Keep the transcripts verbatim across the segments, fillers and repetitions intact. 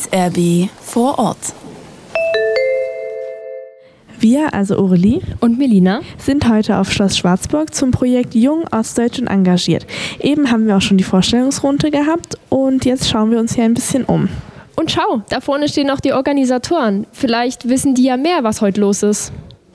S R B vor Ort. Wir, also Aurelie und Melina, sind heute auf Schloss Schwarzburg zum Projekt Jung, Ostdeutsch und Engagiert. Eben haben wir auch schon die Vorstellungsrunde gehabt und jetzt schauen wir uns hier ein bisschen um. Und schau, da vorne stehen auch die Organisatoren. Vielleicht wissen die ja mehr, was heute los ist.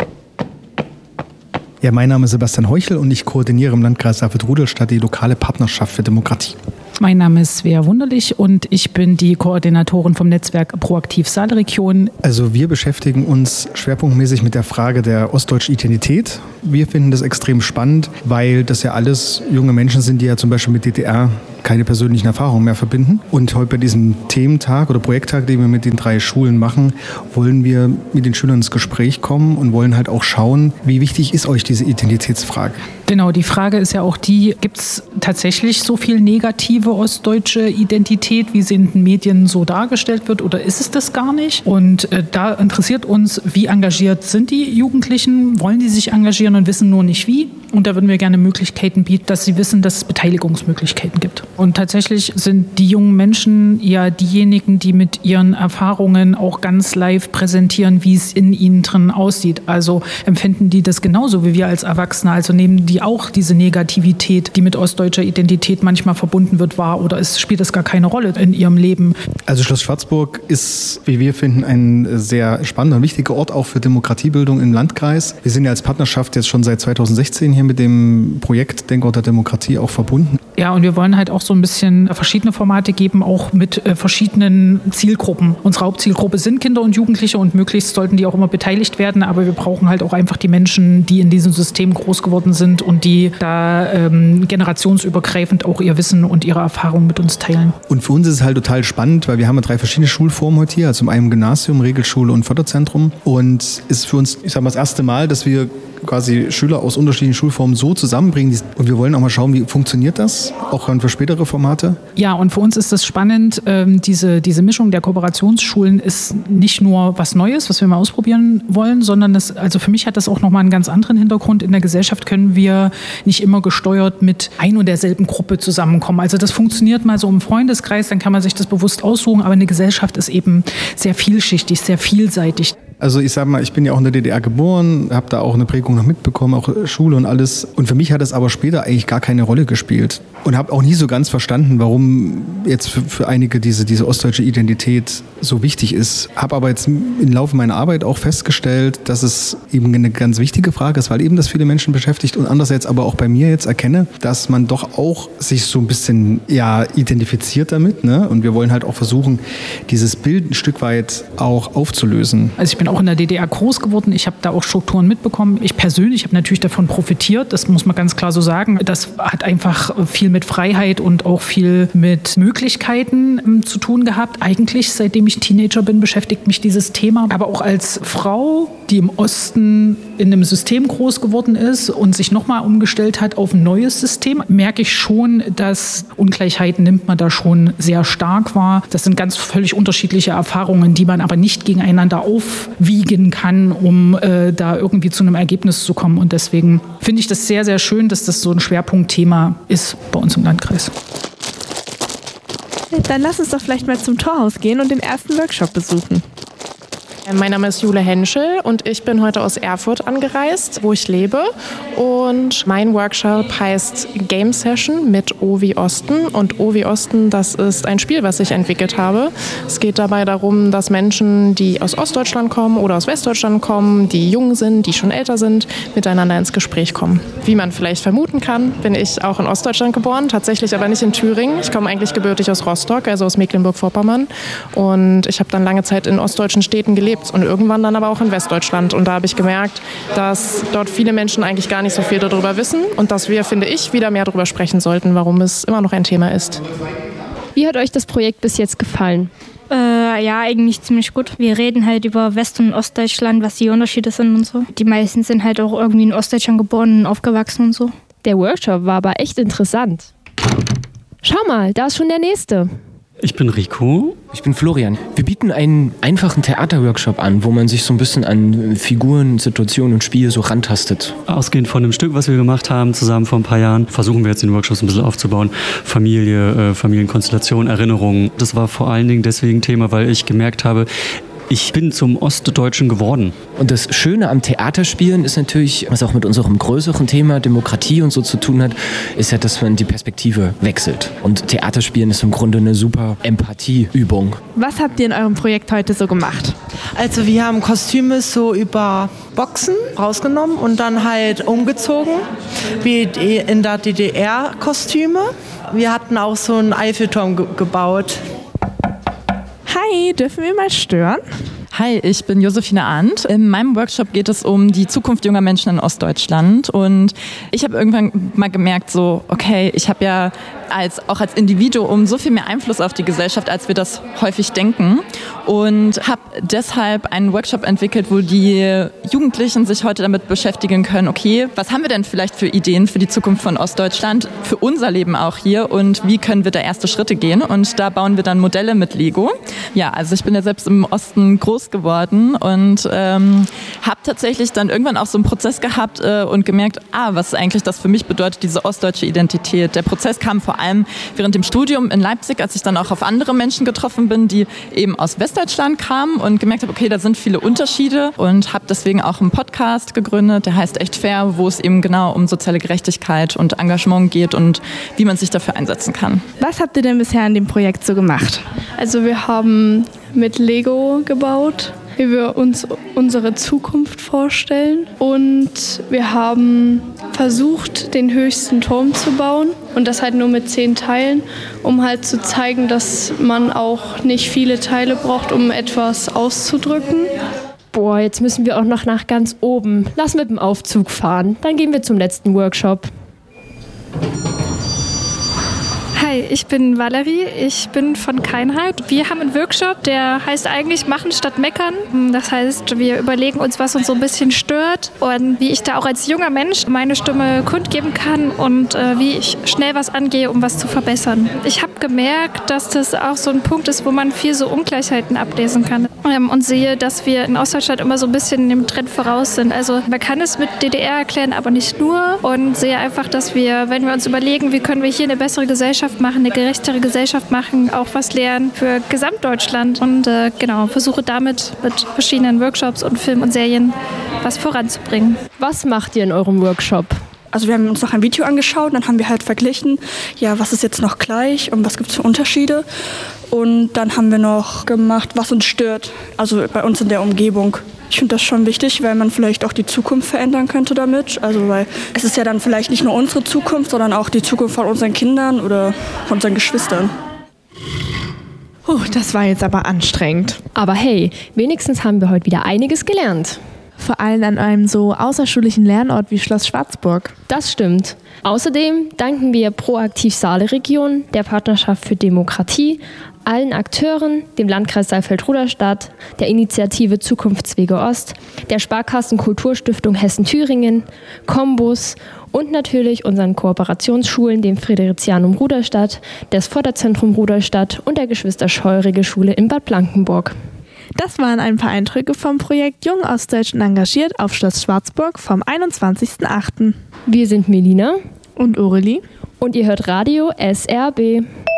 Ja, mein Name ist Sebastian Heuchel und ich koordiniere im Landkreis Saalfeld-Rudolstadt die lokale Partnerschaft für Demokratie. Mein Name ist Svea Wunderlich und ich bin die Koordinatorin vom Netzwerk Proaktiv Saalregion. Also wir beschäftigen uns schwerpunktmäßig mit der Frage der ostdeutschen Identität. Wir finden das extrem spannend, weil das ja alles junge Menschen sind, die ja zum Beispiel mit D D R keine persönlichen Erfahrungen mehr verbinden. Und heute bei diesem Thementag oder Projekttag, den wir mit den drei Schulen machen, wollen wir mit den Schülern ins Gespräch kommen und wollen halt auch schauen, wie wichtig ist euch diese Identitätsfrage? Genau, die Frage ist ja auch die, gibt es tatsächlich so viel negative ostdeutsche Identität, wie sie in den Medien so dargestellt wird, oder ist es das gar nicht? Und äh, da interessiert uns, wie engagiert sind die Jugendlichen? Wollen die sich engagieren und wissen nur nicht wie? Und da würden wir gerne Möglichkeiten bieten, dass sie wissen, dass es Beteiligungsmöglichkeiten gibt. Und tatsächlich sind die jungen Menschen ja diejenigen, die mit ihren Erfahrungen auch ganz live präsentieren, wie es in ihnen drin aussieht. Also empfinden die das genauso wie wir als Erwachsene? Also nehmen die auch diese Negativität, die mit ostdeutscher Identität manchmal verbunden wird, wahr, oder ist, spielt das gar keine Rolle in ihrem Leben? Also Schloss Schwarzburg ist, wie wir finden, ein sehr spannender und wichtiger Ort auch für Demokratiebildung im Landkreis. Wir sind ja als Partnerschaft jetzt schon seit zweitausendsechzehn hier mit dem Projekt Denkort der Demokratie auch verbunden. Ja, und wir wollen halt auch so ein bisschen verschiedene Formate geben, auch mit äh, verschiedenen Zielgruppen. Unsere Hauptzielgruppe sind Kinder und Jugendliche und möglichst sollten die auch immer beteiligt werden, aber wir brauchen halt auch einfach die Menschen, die in diesem System groß geworden sind und die da ähm, generationsübergreifend auch ihr Wissen und ihre Erfahrungen mit uns teilen. Und für uns ist es halt total spannend, weil wir haben ja drei verschiedene Schulformen heute hier, also zum einen Gymnasium, Regelschule und Förderzentrum, und ist für uns, ich sag mal, das erste Mal, dass wir quasi Schüler aus unterschiedlichen Schulformen so zusammenbringen. Und wir wollen auch mal schauen, wie funktioniert das, auch für spätere Formate. Ja, und für uns ist das spannend. Ähm, diese, diese Mischung der Kooperationsschulen ist nicht nur was Neues, was wir mal ausprobieren wollen, sondern das, also für mich hat das auch nochmal einen ganz anderen Hintergrund. In der Gesellschaft können wir nicht immer gesteuert mit ein und derselben Gruppe zusammenkommen. Also das funktioniert mal so im Freundeskreis, dann kann man sich das bewusst aussuchen, aber eine Gesellschaft ist eben sehr vielschichtig, sehr vielseitig. Also ich sag mal, ich bin ja auch in der D D R geboren, habe da auch eine Prägung noch mitbekommen, auch Schule und alles. Und für mich hat es aber später eigentlich gar keine Rolle gespielt. Und habe auch nie so ganz verstanden, warum jetzt für, für einige diese, diese ostdeutsche Identität so wichtig ist. Habe aber jetzt im Laufe meiner Arbeit auch festgestellt, dass es eben eine ganz wichtige Frage ist, weil eben das viele Menschen beschäftigt. Und andererseits aber auch bei mir jetzt erkenne, dass man doch auch sich so ein bisschen ja, identifiziert damit. Ne? Und wir wollen halt auch versuchen, dieses Bild ein Stück weit auch aufzulösen. Also ich bin auch in der D D R groß geworden. Ich habe da auch Strukturen mitbekommen. Ich persönlich habe natürlich davon profitiert. Das muss man ganz klar so sagen. Das hat einfach viel mit Freiheit und auch viel mit Möglichkeiten ähm, zu tun gehabt. Eigentlich, seitdem ich Teenager bin, beschäftigt mich dieses Thema. Aber auch als Frau, die im Osten in einem System groß geworden ist und sich nochmal umgestellt hat auf ein neues System, merke ich schon, dass Ungleichheiten nimmt man da schon sehr stark wahr. Das sind ganz völlig unterschiedliche Erfahrungen, die man aber nicht gegeneinander aufwiegen kann, um äh, da irgendwie zu einem Ergebnis zu kommen. Und deswegen finde ich das sehr, sehr schön, dass das so ein Schwerpunktthema ist bei uns im Landkreis. Dann lass uns doch vielleicht mal zum Torhaus gehen und den ersten Workshop besuchen. Mein Name ist Jule Henschel und ich bin heute aus Erfurt angereist, wo ich lebe. Und mein Workshop heißt Game Session mit O wie Osten. Und O wie Osten, das ist ein Spiel, was ich entwickelt habe. Es geht dabei darum, dass Menschen, die aus Ostdeutschland kommen oder aus Westdeutschland kommen, die jung sind, die schon älter sind, miteinander ins Gespräch kommen. Wie man vielleicht vermuten kann, bin ich auch in Ostdeutschland geboren, tatsächlich aber nicht in Thüringen. Ich komme eigentlich gebürtig aus Rostock, also aus Mecklenburg-Vorpommern. Und ich habe dann lange Zeit in ostdeutschen Städten gelebt. Und irgendwann dann aber auch in Westdeutschland. Und da habe ich gemerkt, dass dort viele Menschen eigentlich gar nicht so viel darüber wissen und dass wir, finde ich, wieder mehr darüber sprechen sollten, warum es immer noch ein Thema ist. Wie hat euch das Projekt bis jetzt gefallen? Äh, ja, eigentlich ziemlich gut. Wir reden halt über West- und Ostdeutschland, was die Unterschiede sind und so. Die meisten sind halt auch irgendwie in Ostdeutschland geboren und aufgewachsen und so. Der Workshop war aber echt interessant. Schau mal, da ist schon der nächste. Ich bin Rico. Ich bin Florian. Wir bieten einen einfachen Theaterworkshop an, wo man sich so ein bisschen an Figuren, Situationen und Spiele so rantastet. Ausgehend von dem Stück, was wir gemacht haben, zusammen vor ein paar Jahren, versuchen wir jetzt den Workshop ein bisschen aufzubauen. Familie, äh, Familienkonstellation, Erinnerungen. Das war vor allen Dingen deswegen Thema, weil ich gemerkt habe, ich bin zum Ostdeutschen geworden. Und das Schöne am Theaterspielen ist natürlich, was auch mit unserem größeren Thema Demokratie und so zu tun hat, ist ja, dass man die Perspektive wechselt. Und Theaterspielen ist im Grunde eine super Empathieübung. Was habt ihr in eurem Projekt heute so gemacht? Also wir haben Kostüme so über Boxen rausgenommen und dann halt umgezogen, wie in der D D R-Kostüme. Wir hatten auch so einen Eiffelturm ge- gebaut. Hi, dürfen wir mal stören? Hi, ich bin Josephine Arndt. In meinem Workshop geht es um die Zukunft junger Menschen in Ostdeutschland und ich habe irgendwann mal gemerkt, so okay, ich habe ja als, auch als Individuum so viel mehr Einfluss auf die Gesellschaft, als wir das häufig denken und habe deshalb einen Workshop entwickelt, wo die Jugendlichen sich heute damit beschäftigen können, okay, was haben wir denn vielleicht für Ideen für die Zukunft von Ostdeutschland, für unser Leben auch hier und wie können wir da erste Schritte gehen, und da bauen wir dann Modelle mit Lego. Ja, also ich bin ja selbst im Osten groß geworden und ähm, habe tatsächlich dann irgendwann auch so einen Prozess gehabt äh, und gemerkt, ah, was eigentlich das für mich bedeutet, diese ostdeutsche Identität. Der Prozess kam vor allem während dem Studium in Leipzig, als ich dann auch auf andere Menschen getroffen bin, die eben aus Westdeutschland kamen und gemerkt habe, okay, da sind viele Unterschiede, und habe deswegen auch einen Podcast gegründet, der heißt Echt Fair, wo es eben genau um soziale Gerechtigkeit und Engagement geht und wie man sich dafür einsetzen kann. Was habt ihr denn bisher an dem Projekt so gemacht? Also wir haben mit Lego gebaut, wie wir uns unsere Zukunft vorstellen, und wir haben versucht, den höchsten Turm zu bauen, und das halt nur mit zehn Teilen, um halt zu zeigen, dass man auch nicht viele Teile braucht, um etwas auszudrücken. Boah, jetzt müssen wir auch noch nach ganz oben. Lass mit dem Aufzug fahren, dann gehen wir zum letzten Workshop. Hi, ich bin Valerie, ich bin von Keinheit. Wir haben einen Workshop, der heißt eigentlich Machen statt Meckern. Das heißt, wir überlegen uns, was uns so ein bisschen stört und wie ich da auch als junger Mensch meine Stimme kundgeben kann und äh, wie ich schnell was angehe, um was zu verbessern. Ich habe gemerkt, dass das auch so ein Punkt ist, wo man viel so Ungleichheiten ablesen kann, ähm, und sehe, dass wir in Ostdeutschland immer so ein bisschen dem Trend voraus sind. Also man kann es mit D D R erklären, aber nicht nur, und sehe einfach, dass wir, wenn wir uns überlegen, wie können wir hier eine bessere Gesellschaft machen, eine gerechtere Gesellschaft machen, auch was lernen für Gesamtdeutschland, und äh, genau, versuche damit mit verschiedenen Workshops und Filmen und Serien was voranzubringen. Was macht ihr in eurem Workshop? Also wir haben uns noch ein Video angeschaut, dann haben wir halt verglichen, ja, was ist jetzt noch gleich und was gibt es für Unterschiede. Und dann haben wir noch gemacht, was uns stört, also bei uns in der Umgebung. Ich finde das schon wichtig, weil man vielleicht auch die Zukunft verändern könnte damit. Also weil es ist ja dann vielleicht nicht nur unsere Zukunft, sondern auch die Zukunft von unseren Kindern oder von unseren Geschwistern. Puh, das war jetzt aber anstrengend. Aber hey, wenigstens haben wir heute wieder einiges gelernt. Vor allem an einem so außerschulischen Lernort wie Schloss Schwarzburg. Das stimmt. Außerdem danken wir Proaktiv Saale-Region, der Partnerschaft für Demokratie, allen Akteuren, dem Landkreis Saalfeld-Ruderstadt, der Initiative Zukunftswege Ost, der Sparkassen Kulturstiftung Hessen-Thüringen, Combus und natürlich unseren Kooperationsschulen, dem Fridericianum Ruderstadt, das Förderzentrum Ruderstadt und der Geschwister-Scheurige-Schule in Bad Blankenburg. Das waren ein paar Eindrücke vom Projekt Jung Ostdeutsch und Engagiert auf Schloss Schwarzburg vom einundzwanzigsten achten Wir sind Melina und Aurelie und ihr hört Radio S R B.